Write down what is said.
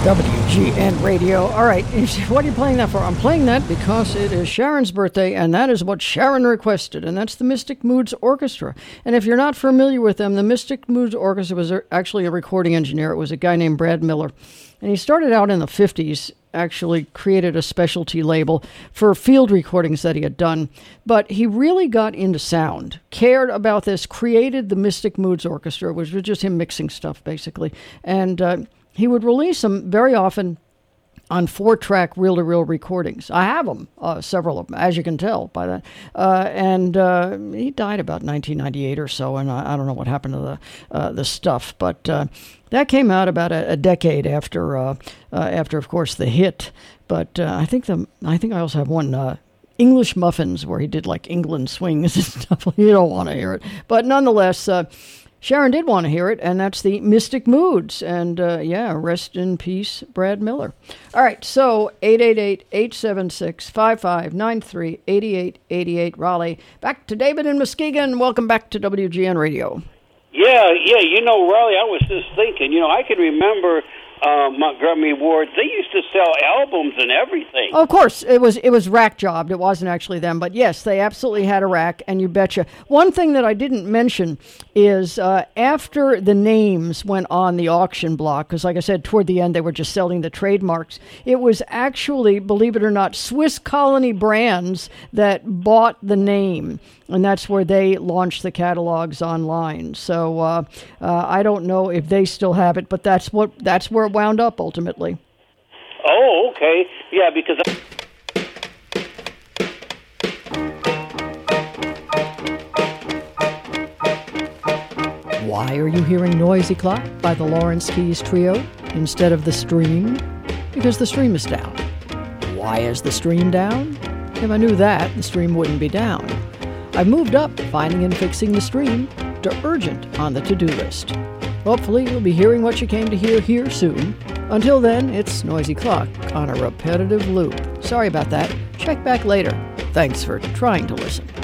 WGN Radio. All right, what are you playing that for? I'm playing that because it is Sharon's birthday, and that is what Sharon requested, and that's the Mystic Moods Orchestra. And if you're not familiar with them, the Mystic Moods Orchestra was actually a recording engineer. It was a guy named Brad Miller, and he started out in the 50s, actually created a specialty label for field recordings that he had done. But he really got into sound, cared about this, created the Mystic Moods Orchestra, which was just him mixing stuff, basically. And he would release them very often on 4-track reel-to-reel recordings. I have them, several of them, as you can tell by that. And he died about 1998 or so, and I don't know what happened to the stuff. But that came out about a decade after, of course, the hit. But I think I also have one. English Muffins, where he did like England swings and stuff. You don't want to hear it, but nonetheless. Sharon did want to hear it, and that's the Mystic Moods. And, rest in peace, Brad Miller. All right, so 888-876-5593, 8888 Raleigh. Back to David in Muskegon. Welcome back to WGN Radio. Yeah, Raleigh, I was just thinking, I can remember Montgomery Ward. They used to sell albums and everything. Oh, of course, it was rack jobbed. It wasn't actually them, but yes, they absolutely had a rack, and you betcha. One thing that I didn't mention is after the names went on the auction block, because like I said, toward the end they were just selling the trademarks. It was actually, believe it or not, Swiss Colony Brands that bought the name. And that's where they launched the catalogs online. So I don't know if they still have it, but that's where it wound up ultimately. Oh, okay. Yeah, because Why are you hearing Noisy Clock by the Lawrence Keys Trio instead of the Stream? Because the Stream is down. Why is the Stream down? If I knew that, the Stream wouldn't be down. I've moved up finding and fixing the Stream to urgent on the to-do list. Hopefully you'll be hearing what you came to hear soon. Until then, it's Noisy Clock on a repetitive loop. Sorry about that. Check back later. Thanks for trying to listen.